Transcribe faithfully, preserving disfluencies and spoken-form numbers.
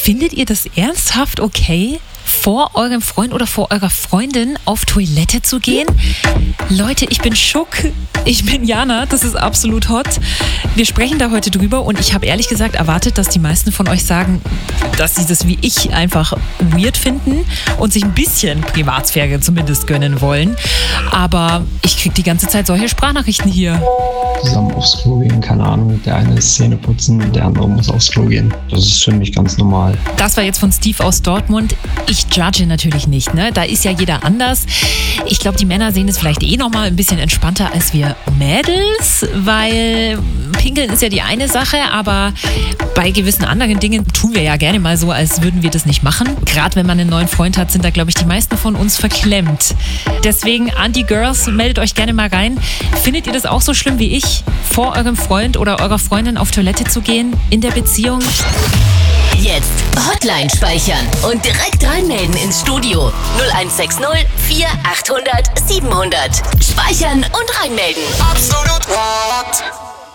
Findet ihr das ernsthaft okay, vor eurem Freund oder vor eurer Freundin auf Toilette zu gehen? Leute, ich bin schock. Ich bin Jana, das ist absolut hot. Wir sprechen da heute drüber und ich habe ehrlich gesagt erwartet, dass die meisten von euch sagen, dass sie das wie ich einfach weird finden und sich ein bisschen Privatsphäre zumindest gönnen wollen. Aber ich kriege die ganze Zeit solche Sprachnachrichten hier. Zusammen aufs Klo gehen, keine Ahnung. Der eine ist Zähne putzen, der andere muss aufs Klo gehen. Das ist für mich ganz normal. Das war jetzt von Steve aus Dortmund. Ich judge natürlich nicht, ne? Da ist ja jeder anders. Ich glaube, die Männer sehen es vielleicht eh nochmal ein bisschen entspannter als wir Mädels, weil Pinkeln ist ja die eine Sache, aber bei gewissen anderen Dingen tun wir ja gerne mal so, als würden wir das nicht machen. Gerade wenn man einen neuen Freund hat, sind da, glaube ich, die meisten von uns verklemmt. Deswegen, an die Girls, meldet euch gerne mal rein. Findet ihr das auch so schlimm wie ich, vor eurem Freund oder eurer Freundin auf Toilette zu gehen in der Beziehung? Jetzt Hotline speichern und direkt reinmelden ins Studio. null eins sechs null vier achthundert siebenhundert. Speichern und reinmelden. Absolut Hot.